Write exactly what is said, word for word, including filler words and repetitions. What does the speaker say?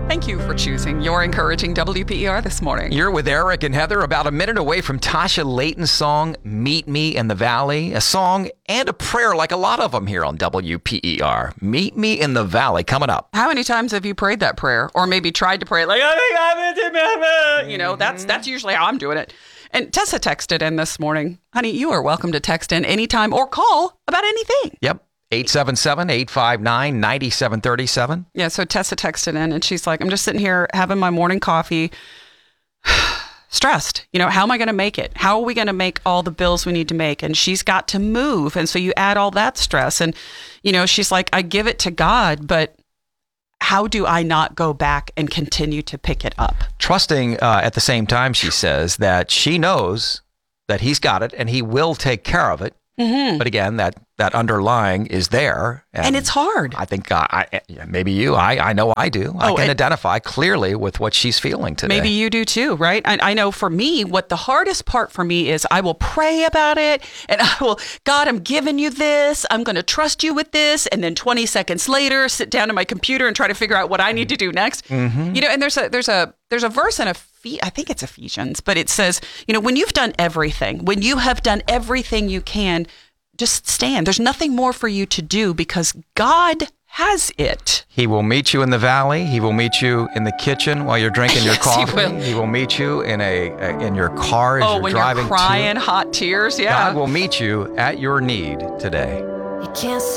Thank you for choosing your encouraging W P E R this morning. You're with Eric and Heather, about a minute away from Tasha Layton's song, Meet Me in the Valley, a song and a prayer like a lot of them here on W P E R. Meet Me in the Valley coming up. How many times have you prayed that prayer? Or maybe tried to pray it like, you know, that's that's usually how I'm doing it. And Tessa texted in this morning. Honey, you are welcome to text in anytime or call about anything. Yep. eight seven seven, eight five nine, nine seven three seven. Yeah, so Tessa texted in and she's like, I'm just sitting here having my morning coffee, stressed. You know, how am I going to make it? How are we going to make all the bills we need to make? And she's got to move. And so you add all that stress. And, you know, she's like, I give it to God, but how do I not go back and continue to pick it up? Trusting uh, at the same time, she says, that she knows that he's got it and he will take care of it. Mm-hmm. But again, that, that underlying is there. And, and it's hard. I think uh, I, maybe you, I, I know I do. I oh, can and, identify clearly with what she's feeling today. Maybe you do too, right? I, I know for me, what the hardest part for me is I will pray about it and I will, God, I'm giving you this. I'm going to trust you with this. And then twenty seconds later, sit down at my computer and try to figure out what I need to do next. Mm-hmm. You know, and there's a, there's a, there's a verse in a I think it's Ephesians, but it says, you know, when you've done everything, when you have done everything you can, just stand. There's nothing more for you to do because God has it. He will meet you in the valley. He will meet you in the kitchen while you're drinking your yes, coffee. He will. He will meet you in a, a in your car as oh, you're when driving. You're crying, to, hot tears. Yeah. God will meet you at your need today. You can't